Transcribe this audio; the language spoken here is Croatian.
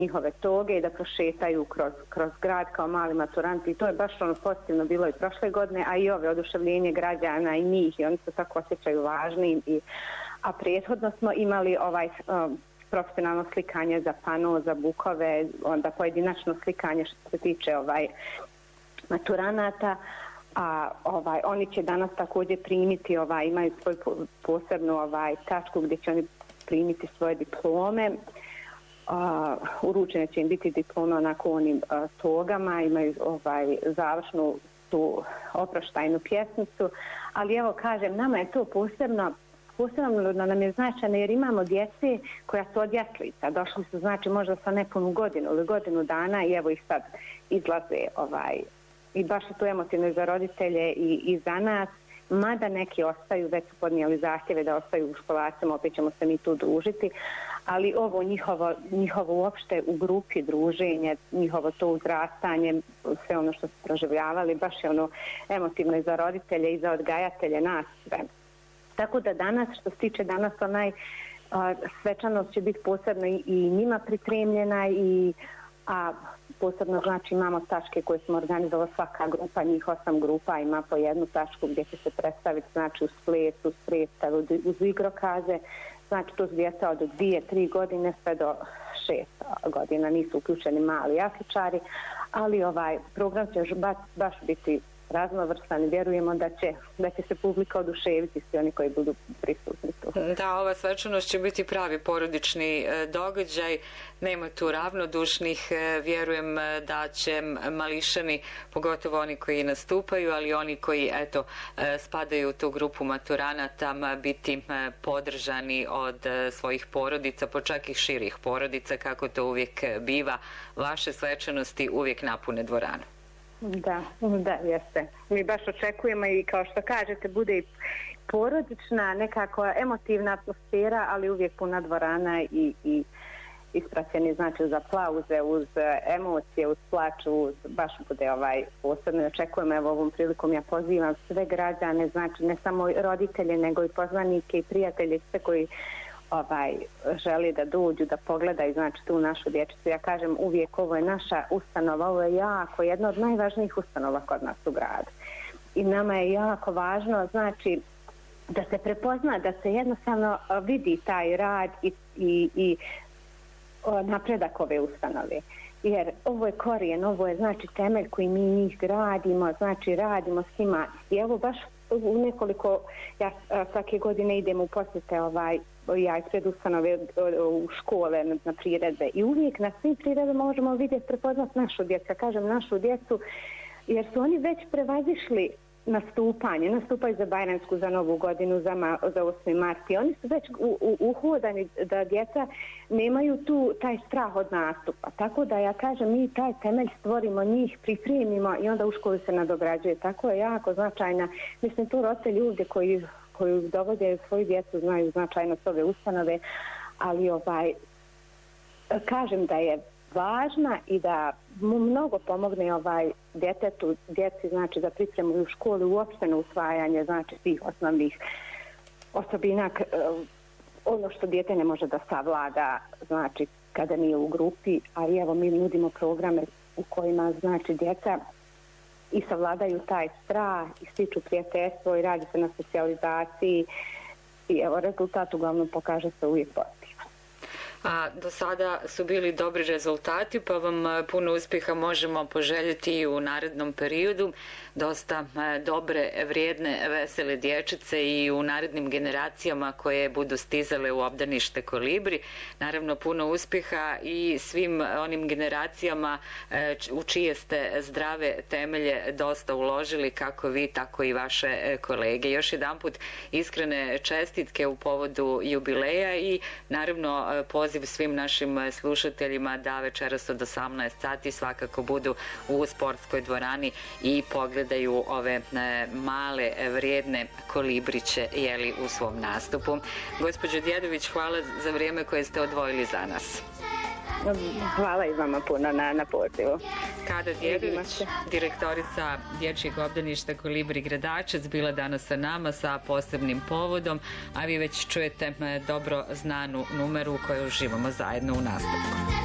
njihove toge i da prošetaju kroz grad kao mali maturanti i to je baš pozitivno bilo i prošle godine, a i ove oduševljenje građana i njih i oni se tako osjećaju važni a prethodno smo imali profesionalno slikanje za pano, za bukove, onda pojedinačno slikanje što se tiče maturanata, a oni će danas također primiti, imaju svoju posebnu tačku gdje će oni primiti svoje diplome. Uručene će im biti diploma onako onim togama, imaju završnu tu oproštajnu pjesmicu, ali evo kažem, nama je to posebno nam je značajno jer imamo djece koja su od jaslica, došli su znači možda sa nepunu godinu ili godinu dana i evo ih sad izlaze i baš je to emotivno i za roditelje i za nas, mada neki ostaju, već su podnijeli zahtjeve da ostaju u školacima, opet ćemo se mi tu družiti, ali ovo njihovo uopšte u grupi druženje, njihovo to uzrastanje, sve ono što su proživljavali, baš je ono emotivno i za roditelje i za odgajatelje nas sve. Tako da danas, što se tiče danas, svečanost će biti posebno i njima pripremljena a posebno znači imamo tačke koje smo organizovali svaka grupa, njih 8 grupa ima po jednu tačku gdje će se predstaviti znači uz ples, uz predstavu, uz igrokaze, znači to su djeca od 2-3 godine sve do 6 godina, nisu uključeni mali jasličari, ali program će baš biti raznovrstan i vjerujemo da će se publika oduševiti svi oni koji budu prisutni tu. Da, ova svečanost će biti pravi porodični događaj, nema tu ravnodušnih, vjerujem da će mališani, pogotovo oni koji nastupaju, ali oni koji spadaju u tu grupu maturanata, biti podržani od svojih porodica, pa čak i širih porodica, kako to uvijek biva. Vaše svečanosti uvijek napune dvoranu. Da, jeste. Mi baš očekujemo i kao što kažete bude i porodična, nekako emotivna atmosfera, ali uvijek puna dvorana i ispraćeni znači uz aplauze, uz emocije, uz plaču, baš bude posebno. Očekujemo, evo ovom prilikom ja pozivam sve građane, znači ne samo roditelje, nego i poznanike i prijatelje, sve koji želi da dođu, da pogledaju znači tu našu dječicu. Ja kažem uvijek ovo je naša ustanova, ovo je jedna od najvažnijih ustanova kod nas u gradu. I nama je jako važno znači da se prepozna, da se jednostavno vidi taj rad i napredak ove ustanove. Jer ovo je korijen, ovo je znači temelj koji mi njih gradimo, znači radimo s njima. I evo baš u nekoliko, ja svake godine idem u posjete ja ispred ustanove u škole na priredbe i uvijek na svim priredbama možemo vidjeti, prepoznat našu djecu. Ja kažem našu djecu jer su oni već prevazišli nastupaju za Bajramsku, za Novu godinu, za 8. mart i oni su već uhodani da djeca nemaju taj strah od nastupa. Tako da ja kažem mi taj temelj stvorimo, njih pripremimo i onda u školi se nadograđuje. Tako je jako značajna. Mislim tu roditelji ovdje koji dovode svoju djecu znaju značajnost ove ustanove, ali kažem da je važna i da mu mnogo pomogne djeci znači za pripremu u školi, uopšteno usvajanje znači svih osnovnih osobina, ono što dijete ne može da savlada znači kada nije u grupi, ali evo mi nudimo programe u kojima znači djeca i savladaju taj strah i stiču prijateljstvo i radi se na socijalizaciji i evo rezultat uglavnom pokaže se uvijek pozitivan. A do sada su bili dobri rezultati, pa vam puno uspjeha možemo poželjeti i u narednom periodu. Dosta dobre, vrijedne, vesele dječice i u narednim generacijama koje budu stizale u obdanište Kolibri. Naravno puno uspjeha i svim onim generacijama u čije ste zdrave temelje dosta uložili, kako vi, tako i vaše kolege. Još jedanput iskrene čestitke u povodu jubileja i naravno poziv svim našim slušateljima da večeras od 18 sati svakako budu u sportskoj dvorani i pogledaju ove male vrijedne kolibriće u svom nastupu. Gospođo Djedović, hvala za vrijeme koje ste odvojili za nas. Hvala i vama puno na pozivu. Kada Djedović, direktorica Dječjeg obdaništa Kolibri Gradačac, bila danas sa nama sa posebnim povodom, a vi već čujete dobro znanu numeru koju uživamo zajedno u nastavku.